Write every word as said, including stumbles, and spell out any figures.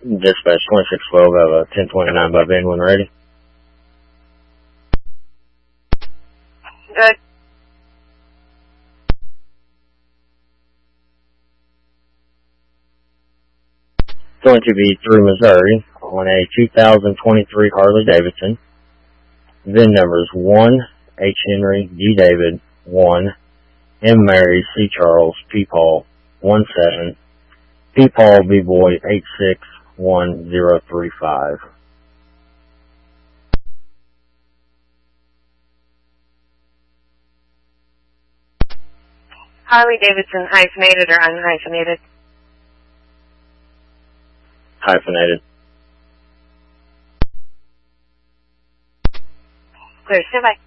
Dispatch twenty-six twelve of a ten twenty-nine by Ben when ready. Good. Going to be through Missouri on a two thousand twenty-three Harley Davidson. V I N numbers one, H Henry, D David, one, M Mary, C Charles, P Paul, one seven, P Paul, B Boy, eight six one zero three five. Harley Davidson hyphenated or unhyphenated? Hyphenated. Clear. Stand by.